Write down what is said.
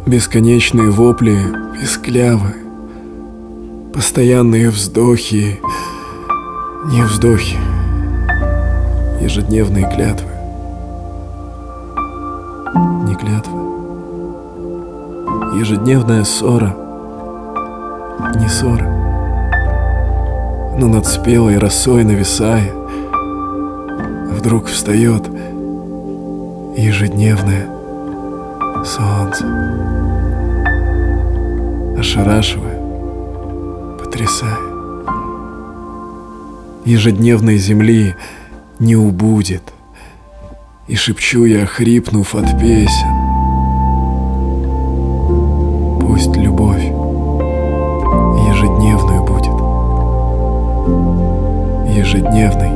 Бесконечные вопли песклявы, постоянные вздохи, не вздохи, ежедневные клятвы, не клятвы, ежедневная ссора, не ссора, но над спелой росой нависая, вдруг встает ежедневное солнце, ошарашивая, потрясая. Ежедневной земли не убудет, и шепчу я, хрипнув от песен: пусть любовь ежедневную будет, ежедневной